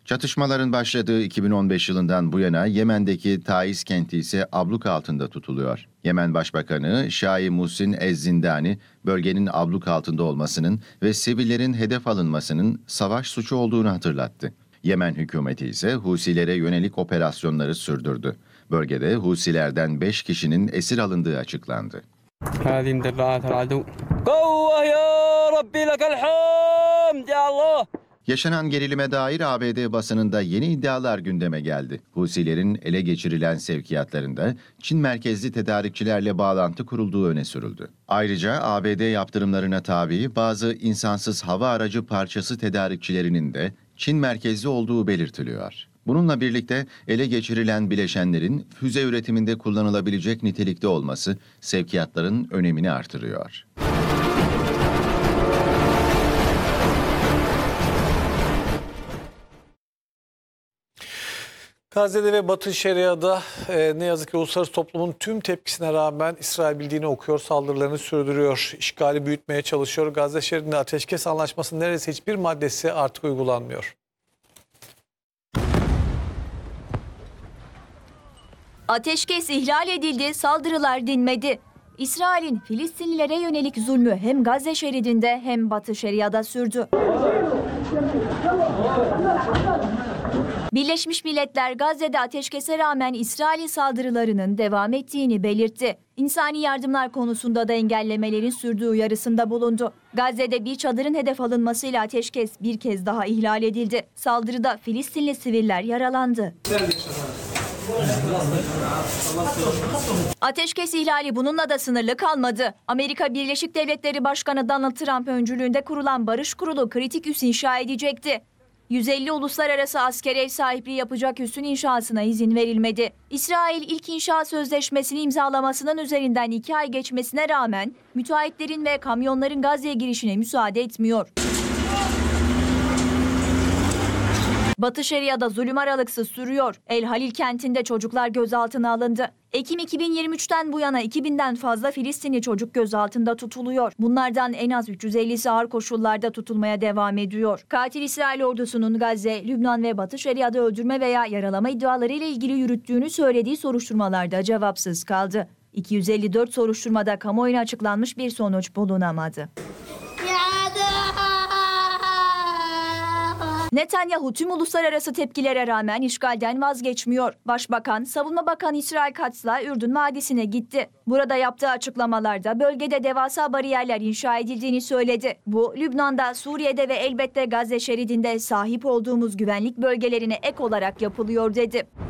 Çatışmaların başladığı 2015 yılından bu yana Yemen'deki Taiz kenti ise abluka altında tutuluyor. Yemen Başbakanı Şahi Muhsin Ez-Zindani, bölgenin abluka altında olmasının ve sivillerin hedef alınmasının savaş suçu olduğunu hatırlattı. Yemen hükümeti ise Husilere yönelik operasyonları sürdürdü. Bölgede Husilerden 5 kişinin esir alındığı açıklandı. Yaşanan gerilime dair ABD basınında yeni iddialar gündeme geldi. Husilerin ele geçirilen sevkiyatlarında Çin merkezli tedarikçilerle bağlantı kurulduğu öne sürüldü. Ayrıca ABD yaptırımlarına tabi bazı insansız hava aracı parçası tedarikçilerinin de Çin merkezli olduğu belirtiliyor. Bununla birlikte ele geçirilen bileşenlerin füze üretiminde kullanılabilecek nitelikte olması sevkiyatların önemini artırıyor. Gazze'de ve Batı Şeria'da ne yazık ki uluslararası toplumun tüm tepkisine rağmen İsrail bildiğini okuyor, saldırılarını sürdürüyor, işgali büyütmeye çalışıyor. Gazze şeridinde ateşkes anlaşmasının neredeyse hiçbir maddesi artık uygulanmıyor. Ateşkes ihlal edildi, saldırılar dinmedi. İsrail'in Filistinlilere yönelik zulmü hem Gazze şeridinde hem Batı Şeria'da sürdü. Birleşmiş Milletler Gazze'de ateşkese rağmen İsrail saldırılarının devam ettiğini belirtti. İnsani yardımlar konusunda da engellemelerin sürdüğü uyarısında bulundu. Gazze'de bir çadırın hedef alınmasıyla ateşkes bir kez daha ihlal edildi. Saldırıda Filistinli siviller yaralandı. Ateşkes ihlali bununla da sınırlı kalmadı. Amerika Birleşik Devletleri Başkanı Donald Trump öncülüğünde kurulan Barış Kurulu kritik üs inşa edecekti. 150 uluslararası asker ev sahipliği yapacak üssün inşasına izin verilmedi. İsrail ilk inşa sözleşmesini imzalamasının üzerinden 2 ay geçmesine rağmen müteahhitlerin ve kamyonların Gazze'ye girişine müsaade etmiyor. Batı Şeria'da zulüm aralıksız sürüyor. El Halil kentinde çocuklar gözaltına alındı. Ekim 2023'ten bu yana 2000'den fazla Filistinli çocuk gözaltında tutuluyor. Bunlardan en az 350'si ağır koşullarda tutulmaya devam ediyor. Katil İsrail ordusunun Gazze, Lübnan ve Batı Şeria'da öldürme veya yaralama iddialarıyla ilgili yürüttüğünü söylediği soruşturmalarda cevapsız kaldı. 254 soruşturmada kamuoyuna açıklanmış bir sonuç bulunamadı. Netanyahu tüm uluslararası tepkilere rağmen işgalden vazgeçmiyor. Başbakan, Savunma Bakanı İsrail Katz'la Ürdün Vadisi'ne gitti. Burada yaptığı açıklamalarda bölgede devasa bariyerler inşa edildiğini söyledi. Bu, Lübnan'da, Suriye'de ve elbette Gazze şeridinde sahip olduğumuz güvenlik bölgelerine ek olarak yapılıyor dedi.